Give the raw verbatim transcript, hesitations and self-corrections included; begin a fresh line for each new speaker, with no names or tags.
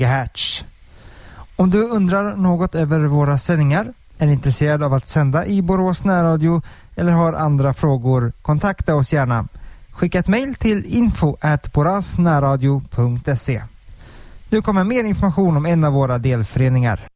megahertz. Om du undrar något över våra sändningar, är intresserad av att sända i Borås närradio eller har andra frågor, kontakta oss gärna. Skicka ett mejl till info at borasnärradio punkt se. Nu kommer mer information om en av våra delföreningar.